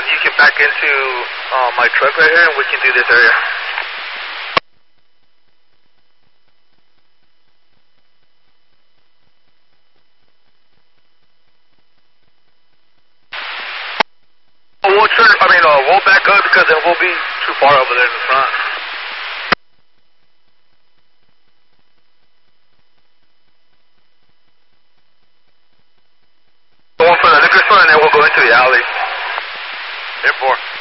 you can back into my truck right here, and we can do this area. We'll back up because then we'll be too far over there in the front. Going for the liquor store, and then we'll go into the alley. 10-4.